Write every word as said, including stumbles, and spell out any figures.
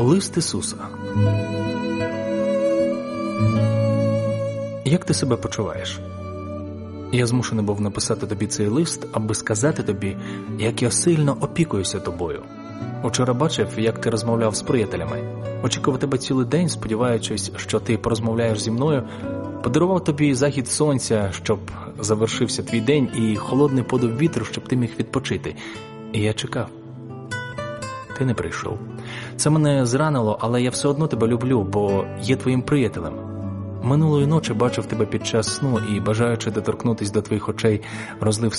Лист Ісуса. Як ти себе почуваєш? Я змушений був написати тобі цей лист, аби сказати тобі, як я сильно опікуюся тобою. Учора бачив, як ти розмовляв з приятелями. Очікував тебе цілий день, сподіваючись, що ти порозмовляєш зі мною. Подарував тобі захід сонця, щоб завершився твій день, і холодний подув вітру, щоб ти міг відпочити. І я чекав. Ти не прийшов. Це мене зранило, але я все одно тебе люблю, бо є твоїм приятелем. Минулої ночі бачив тебе під час сну і, бажаючи доторкнутися до твоїх очей, розлив